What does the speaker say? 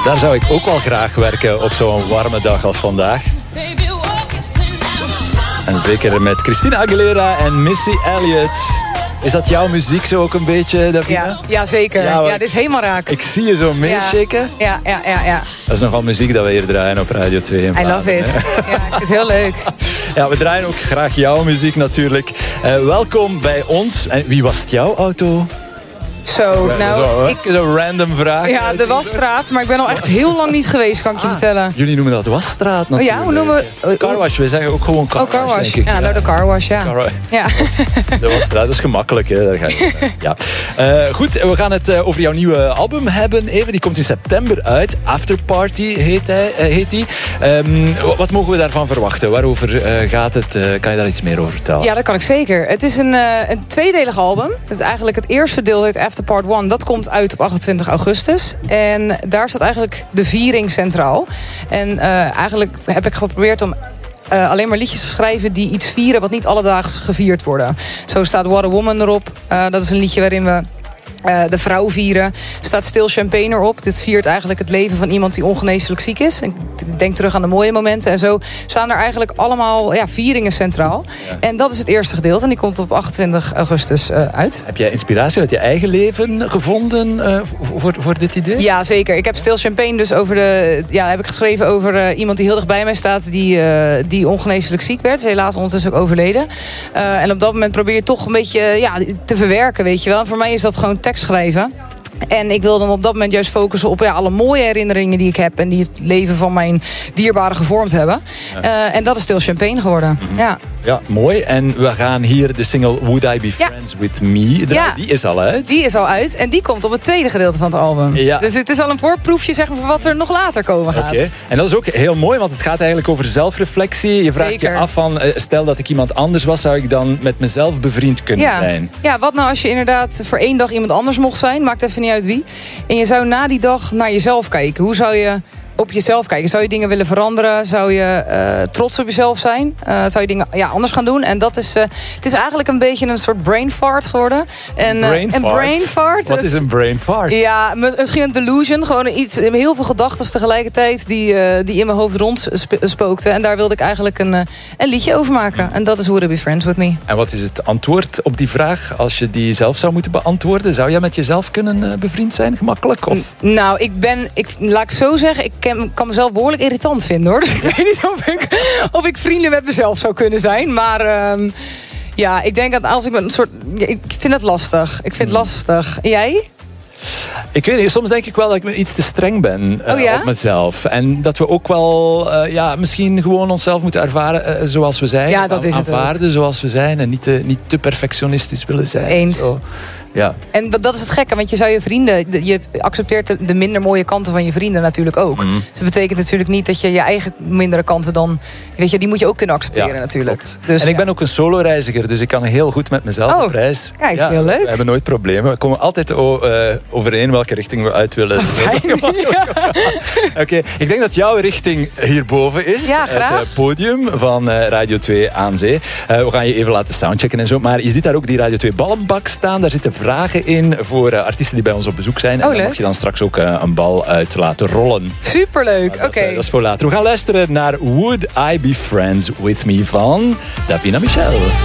Daar zou ik ook wel graag werken op zo'n warme dag als vandaag. En zeker met Christina Aguilera en Missy Elliott. Is dat jouw muziek zo ook een beetje, Davina? Ja, zeker. Ja, dit is helemaal raak. Ik zie je zo meeshaken. Ja. Dat is nogal muziek dat we hier draaien op Radio 2. I love it. Ja, ik vind het heel leuk. Ja, we draaien ook graag jouw muziek natuurlijk. Welkom bij ons. En wie was het jouw auto? Zo, nou... Zo'n random vraag. Ja, de wasstraat, maar ik ben al echt heel lang niet geweest, kan ik je vertellen. Jullie noemen dat wasstraat natuurlijk. Ja, hoe noemen we... Carwash, we zeggen ook gewoon carwash. Oh, carwash. Denk ik. Ja, nou de carwash, ja. Ja. De wasstraat, dat is gemakkelijk, hè. Daar ga je. Ja. Goed, we gaan het over jouw nieuwe album hebben. Even, die komt in september uit. Afterparty heet die. Wat mogen we daarvan verwachten? Waarover gaat het? Kan je daar iets meer over vertellen? Ja, dat kan ik zeker. Het is een tweedelig album. Dus eigenlijk het eerste deel heet After Part 1. Dat komt uit op 28 augustus. En daar staat eigenlijk de viering centraal. En eigenlijk heb ik geprobeerd om alleen maar liedjes te schrijven die iets vieren wat niet alledaags gevierd worden. Zo staat What a Woman erop. Dat is een liedje waarin we de vrouw vieren. Er staat Still Champagne erop. Dit viert eigenlijk het leven van iemand die ongeneeslijk ziek is. Ik denk terug aan de mooie momenten. En zo staan er eigenlijk allemaal vieringen centraal. Ja. En dat is het eerste gedeelte. En die komt op 28 augustus uit. Heb jij inspiratie uit je eigen leven gevonden voor dit idee? Ja, zeker. Ik heb Still Champagne dus heb ik geschreven over iemand die heel dicht bij mij staat. Die ongeneeslijk ziek werd. Is helaas ondertussen ook overleden. En op dat moment probeer je toch een beetje te verwerken, weet je wel. En voor mij is dat gewoon tekst schrijven. En ik wilde hem op dat moment juist focussen op alle mooie herinneringen die ik heb. En die het leven van mijn dierbaren gevormd hebben. Ja. En dat is Still Champagne geworden. Mm-hmm. Ja, mooi. En we gaan hier de single Would I Be Friends With Me draaien. Die is al uit. Die is al uit. En die komt op het tweede gedeelte van het album. Ja. Dus het is al een voorproefje voor wat er nog later komen gaat. Okay. En dat is ook heel mooi, want het gaat eigenlijk over zelfreflectie. Je vraagt je af van, stel dat ik iemand anders was, zou ik dan met mezelf bevriend kunnen zijn? Ja, wat nou als je inderdaad voor 1 dag iemand anders mocht zijn? Maakt even niet uit wie. En je zou na die dag naar jezelf kijken. Hoe zou je op jezelf kijken? Zou je dingen willen veranderen? Zou je trots op jezelf zijn? Zou je dingen anders gaan doen? En dat is, het is eigenlijk een beetje een soort brain fart geworden. Brain fart? Wat is een brain fart? Ja, misschien een delusion. Gewoon heel veel gedachten tegelijkertijd die in mijn hoofd rondspookten. En daar wilde ik eigenlijk een liedje over maken. En dat is Would I Be Friends With Me. En wat is het antwoord op die vraag? Als je die zelf zou moeten beantwoorden, zou jij met jezelf kunnen bevriend zijn? Gemakkelijk? Of? Nou, laat ik zo zeggen, ik kan mezelf behoorlijk irritant vinden, hoor. Dus ik weet niet of ik vrienden met mezelf zou kunnen zijn. Maar ik denk dat als ik een soort... Ik vind het lastig. Ik vind het lastig. Jij? Ik weet niet, soms denk ik wel dat ik iets te streng ben op mezelf. En dat we ook wel misschien gewoon onszelf moeten ervaren zoals we zijn. Ja, dat is het aanvaarden zoals we zijn. En niet te perfectionistisch willen zijn. Eens. Zo. Ja. En dat is het gekke, want je zou je vrienden... Je accepteert de minder mooie kanten van je vrienden natuurlijk ook. Mm. Dus dat betekent natuurlijk niet dat je je eigen mindere kanten dan... Weet je, die moet je ook kunnen accepteren natuurlijk. Dus, en ik ben ook een solo-reiziger, dus ik kan heel goed met mezelf op reis. Kijk, heel leuk. We hebben nooit problemen. We komen altijd overeen welke richting we uit willen. Oké, ik denk dat jouw richting hierboven is. Ja, graag. Het podium van Radio 2 aan Zee. We gaan je even laten soundchecken en zo. Maar je ziet daar ook die Radio 2 ballenbak staan. Daar zitten vragen in voor artiesten die bij ons op bezoek zijn. En daar mag je dan straks ook een bal uit laten rollen. Superleuk, oké. Dat is voor later. We gaan luisteren naar Would I Be Friends With Me van Davina Michel.